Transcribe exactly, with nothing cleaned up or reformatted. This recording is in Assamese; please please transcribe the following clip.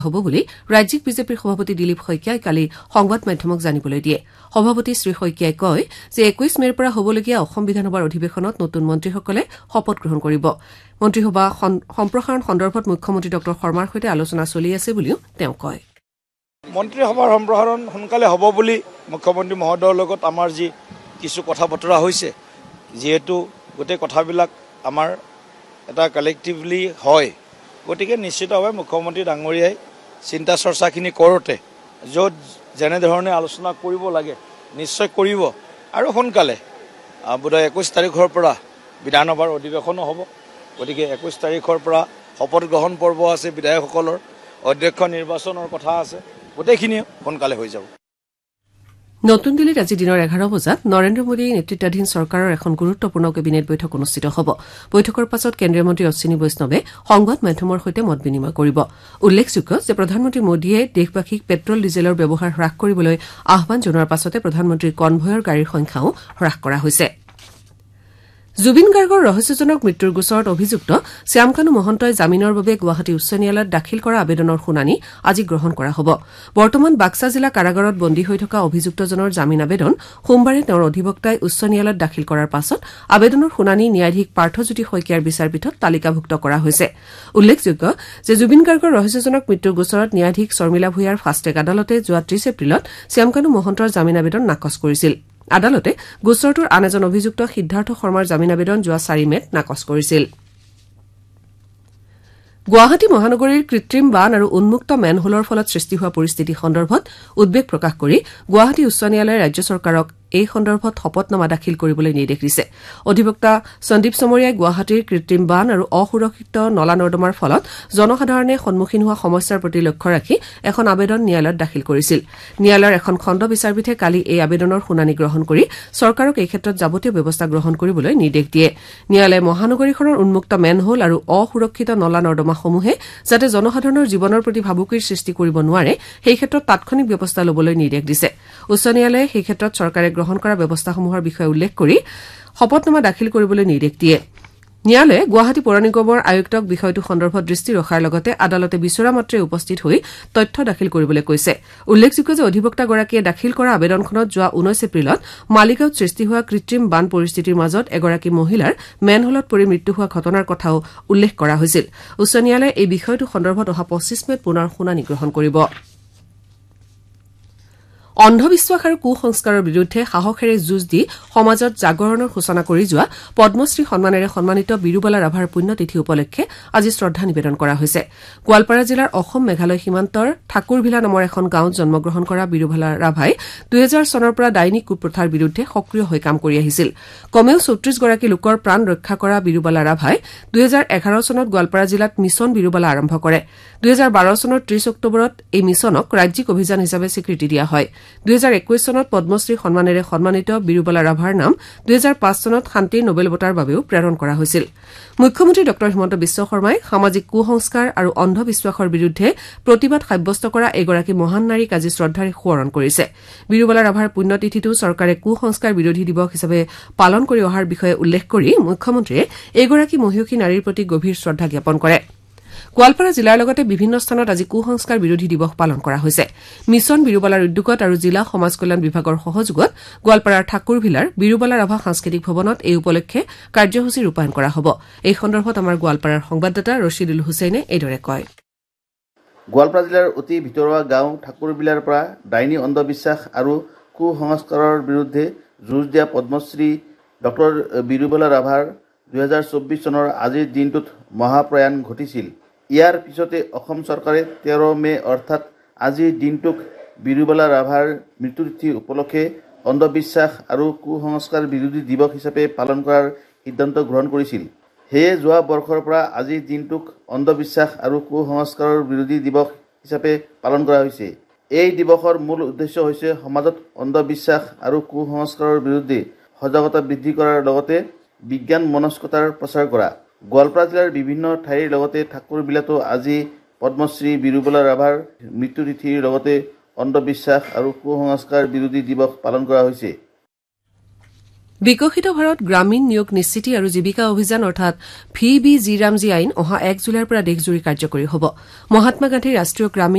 হব বুলি ৰাজ্যিক বিজেপিৰ সভাপতি দিলীপ শইকীয়াই কালি সংবাদ মাধ্যমক জানিবলৈ দিয়ে। সভাপতি শ্ৰী শইকীয়াই কয় যে একৈশ মেৰ পৰা হবলগীয়া অসম বিধানসভাৰ অধিৱেশনত নতুন মন্ত্ৰীসকলে শপত গ্ৰহণ কৰিব। মন্ত্ৰীসভা সম্প্ৰসাৰণ সন্দৰ্ভত মুখ্যমন্ত্ৰী ডঃ শৰ্মাৰ সৈতে আলোচনা চলি আছে বুলিও তেওঁ কয়। মন্ত্ৰীসভাৰ সম্প্ৰসাৰণ সোনকালে হ'ব বুলি মুখ্যমন্ত্ৰী মহোদয়ৰ লগত আমাৰ যি কিছু কথা বতৰা হৈছে, যিহেতু গোটেই কথাবিলাক আমাৰ এটা কালেক্টিভলি হয়, গতিকে নিশ্চিতভাৱে মুখ্যমন্ত্ৰী ডাঙৰীয়াই চিন্তা চৰ্চাখিনি কৰোঁতে য'ত যেনেধৰণে আলোচনা কৰিব লাগে নিশ্চয় কৰিব আৰু সোনকালে বোধহয় একৈছ তাৰিখৰ পৰা বিধানসভাৰ অধিৱেশনো হ'ব। গতিকে একৈছ তাৰিখৰ পৰা শপত গ্ৰহণ পৰ্ব আছে, বিধায়কসকলৰ অধ্যক্ষ নিৰ্বাচনৰ কথা আছে, গোটেইখিনি সোনকালে হৈ যাব। নতুন দিল্লীত আজি দিনৰ এঘাৰ বজাত নৰেন্দ্ৰ মোদী নেতৃত্বাধীন চৰকাৰৰ এখন গুৰুত্বপূৰ্ণ কেবিনেট বৈঠক অনুষ্ঠিত হ'ব। বৈঠকৰ পাছত কেন্দ্ৰীয় মন্ত্ৰী অশ্বিনী বৈষ্ণৱে সংবাদ মাধ্যমৰ সৈতে মত বিনিময় কৰিব। উল্লেখযোগ্য যে প্ৰধানমন্ত্ৰী মোদীয়ে দেশবাসীক পেট্ৰল ডিজেলৰ ব্যৱহাৰ হ্ৰাস কৰিবলৈ আহান জনোৱাৰ পাছতে প্ৰধানমন্ত্ৰীৰ কনভয়ৰ গাড়ীৰ সংখ্যাও হ্ৰাস কৰা হৈছে। জুবিন গাৰ্গৰ ৰহস্যজনক মৃত্যুৰ গোচৰত অভিযুক্ত শ্যামকানু মহন্তই জামিনৰ বাবে গুৱাহাটী উচ্চ ন্যায়ালয়ত দাখিল কৰা আবেদনৰ শুনানি আজি গ্ৰহণ কৰা হ'ব। বৰ্তমান বাক্সা জিলা কাৰাগাৰত বন্দী হৈ থকা অভিযুক্তজনৰ জামিন আবেদন সোমবাৰে তেওঁৰ অধিবক্তাই উচ্চ ন্যায়ালয়ত দাখিল কৰাৰ পাছত আবেদনৰ শুনানি ন্যায়াধীশ পাৰ্থজ্যোতি শইকীয়াৰ বিচাৰপীঠত তালিকাভুক্ত কৰা হৈছে। উল্লেখযোগ্য যে জুবিন গাৰ্গৰ ৰহস্যজনক মৃত্যুৰ গোচৰত ন্যায়াধীশ শৰ্মিলা ভূঞাৰ ফাষ্টেগ আদালতে যোৱা ত্ৰিশ এপ্ৰিলত শ্যামকানু মহন্তৰ জামিন আবেদন নাকচ কৰিছিল। আদালতে গোচৰটোৰ আন এজন অভিযুক্ত সিদ্ধাৰ্থ শৰ্মাৰ জামিন আবেদন যোৱা চাৰি মেত নাকচ কৰিছিল। গুৱাহাটী মহানগৰীৰ কৃত্ৰিম বান আৰু উন্মুক্ত মেনহোলৰ ফলত সৃষ্টি হোৱা পৰিস্থিতি সন্দৰ্ভত উদ্বেগ প্ৰকাশ কৰি গুৱাহাটী উচ্চ ন্যায়ালয়ে ৰাজ্য চৰকাৰক এই সন্দৰ্ভত শপতনামা দাখিল কৰিবলৈ নিৰ্দেশ দিছে। অধিবক্তা সন্দীপ চমৰীয়াই গুৱাহাটীৰ কৃত্ৰিম বান আৰু অসুৰক্ষিত নলা নৰ্দমাৰ ফলত জনসাধাৰণে সন্মুখীন হোৱা সমস্যাৰ প্ৰতি লক্ষ্য ৰাখি এখন আবেদন ন্যায়ালয়ত দাখিল কৰিছিল। ন্যায়ালয়ৰ এখন খণ্ড বিচাৰপীঠে কালি এই আবেদনৰ শুনানি গ্ৰহণ কৰি চৰকাৰক এই ক্ষেত্ৰত যাৱতীয় ব্যৱস্থা গ্ৰহণ কৰিবলৈ নিৰ্দেশ দিয়ে। ন্যায়ালয়ে মহানগৰীখনৰ উন্মুক্ত মেনহোল আৰু অসুৰক্ষিত নলা নৰ্দমাসমূহে যাতে জনসাধাৰণৰ জীৱনৰ প্ৰতি ভাবুকিৰ সৃষ্টি কৰিব নোৱাৰে সেই ক্ষেত্ৰত তাৎক্ষণিক ব্যৱস্থা ল'বলৈ নিৰ্দেশ দিছে। উচ্চ ন্যায়ালয়ে সেই ক্ষেত্ৰত চৰকাৰে গ্ৰহণ কৰা ব্যৱস্থাসমূহৰ বিষয়ে উল্লেখ কৰি শপতনামা দাখিল কৰিবলৈ নিৰ্দেশ দিয়ে। ন্যায়ালয়ে গুৱাহাটী পৌৰ নিগমৰ আয়ুক্তক বিষয়টো সন্দৰ্ভত দৃষ্টি ৰখাৰ লগতে আদালতে বিচৰা মাত্ৰে উপস্থিত হৈ তথ্য দাখিল কৰিবলৈ কৈছে। উল্লেখযোগ্য যে অধিবক্তাগৰাকীয়ে দাখিল কৰা আবেদনখনত যোৱা ঊনৈশ এপ্ৰিলত মালিগাঁৱত সৃষ্টি হোৱা কৃত্ৰিম বান পৰিস্থিতিৰ মাজত এগৰাকী মহিলাৰ মেনহোলত পৰি মৃত্যু হোৱা ঘটনাৰ কথাও উল্লেখ কৰা হৈছিল। উচ্চ ন্যায়ালয়ে এই বিষয়টো সন্দৰ্ভত অহা পঁচিছ মেত পুনৰ শুনানি গ্ৰহণ কৰিব। অন্ধবিশ্বাস আৰু কুসংস্কাৰৰ বিৰুদ্ধে সাহসেৰে যুঁজ দি সমাজত জাগৰণৰ সূচনা কৰি যোৱা পদ্মশ্ৰী সন্মানেৰে সন্মানিত বিৰুবালা ৰাভাৰ পুণ্যতিথি উপলক্ষে আজি শ্ৰদ্ধা নিবেদন কৰা হৈছে। গোৱালপাৰা জিলাৰ অসম মেঘালয় সীমান্তৰ ঠাকুৰভিলা নামৰ এখন গাঁৱত জন্মগ্ৰহণ কৰা বিৰুবালা ৰাভাই দুহেজাৰ চনৰ পৰা ডাইনী কুপ্ৰথাৰ বিৰুদ্ধে সক্ৰিয় হৈ কাম কৰি আহিছিল। কমেও চৌত্ৰিশ গৰাকী লোকৰ প্ৰাণ ৰক্ষা কৰা বিৰুবালা ৰাভাই দুহেজাৰ এঘাৰ চনত গোৱালপাৰা জিলাত মিছন বিৰুবালা আৰম্ভ কৰে। দুহেজাৰ বাৰ চনৰ ত্ৰিশ অক্টোবৰত এই মিছনক ৰাজ্যিক অভিযান হিচাপে স্বীকৃতি দিয়া হয়। দুহেজাৰ একৈশ চনত পদ্মশ্ৰী সন্মানেৰে সন্মানিত বিৰুবালা ৰাভাৰ নাম দুহেজাৰ পাঁচ চনত শান্তিৰ নোবেল বঁটাৰ বাবেও প্ৰেৰণ কৰা হৈছিল। মুখ্যমন্ত্ৰী ডঃ হিমন্ত বিশ্ব শৰ্মাই সামাজিক কুসংস্কাৰ আৰু অন্ধবিশ্বাসৰ বিৰুদ্ধে প্ৰতিবাদ সাব্যস্ত কৰা এগৰাকী মহান নাৰীক আজি শ্ৰদ্ধাৰে সোঁৱৰণ কৰিছে। বিৰুবালা ৰাভাৰ পুণ্যতিথিটো চৰকাৰে কুসংস্কাৰ বিৰোধী দিৱস হিচাপে পালন কৰি অহাৰ বিষয়ে উল্লেখ কৰি মুখ্যমন্ত্ৰীয়ে এইগৰাকী মহিয়সী নাৰীৰ প্ৰতি গভীৰ শ্ৰদ্ধা জ্ঞাপন কৰে। গোৱালপাৰা জিলাৰ লগতে বিভিন্ন স্থানত আজি কুসংস্কাৰ বিৰোধী দিৱস পালন কৰা হৈছে। মিছন বিৰুবালাৰ উদ্যোগত আৰু জিলা সমাজ কল্যাণ বিভাগৰ সহযোগত গোৱালপাৰাৰ ঠাকুৰভিলাৰ বিৰুবালা ৰাভা সাংস্কৃতিক ভৱনত এই উপলক্ষে কাৰ্যসূচী ৰূপায়ণ কৰা হ'ব। এই সন্দৰ্ভত আমাৰ গোৱালপাৰাৰ সংবাদদাতা ৰছিদুল হুছেইনে এইদৰে কয়। গোৱালপাৰা জিলাৰ অতি ভিতৰুৱা গাঁও ঠাকুৰভিলাৰ পৰা ডাইনী অন্ধবিশ্বাস আৰু কুসংস্কাৰৰ বিৰুদ্ধে যুঁজ দিয়া পদ্মশ্ৰী ডঃ বিৰুবালা ৰাভাৰ দুহেজাৰ চৌব্বিছ চনৰ আজিৰ দিনটোত মহাপ্ৰয়াণ ঘটিছিল। ইয়াৰ পিছতে অসম চৰকাৰে তেৰ মে অৰ্থাৎ আজিৰ দিনটোক বিৰুবালা ৰাভাৰ মৃত্যুতিথি উপলক্ষে অন্ধবিশ্বাস আৰু কুসংস্কাৰ বিৰোধী দিৱস হিচাপে পালন কৰাৰ সিদ্ধান্ত গ্ৰহণ কৰিছিল। সেয়ে যোৱা বৰ্ষৰ পৰা আজিৰ দিনটোক অন্ধবিশ্বাস আৰু কুসংস্কাৰৰ বিৰোধী দিৱস হিচাপে পালন কৰা হৈছে। এই দিৱসৰ মূল উদ্দেশ্য হৈছে সমাজত অন্ধবিশ্বাস আৰু কুসংস্কাৰৰ বিৰুদ্ধে সজাগতা বৃদ্ধি কৰাৰ লগতে বিজ্ঞান মনস্কতাৰ প্ৰচাৰ কৰা। গোৱালপাৰা জিলাৰ বিভিন্ন ঠাইৰ লগতে ঠাকুৰবিলাতো আজি পদ্মশ্ৰী বিৰুবালা ৰাভাৰ মৃত্যুতিথিৰ লগতে অন্ধবিশ্বাস আৰু কুসংস্কাৰ বিৰোধী দিৱস পালন কৰা হৈছে। বিকশিত ভাৰত গ্ৰামীণ নিয়োগ নিশ্চিতি আৰু জীৱিকা অভিযান অৰ্থাৎ ভি বি জি ৰামজী আইন অহা এক জুলাইৰ পৰা দেশজুৰি কাৰ্যকৰী হ'ব। মহাত্মা গান্ধী ৰাষ্ট্ৰীয় গ্ৰামীণ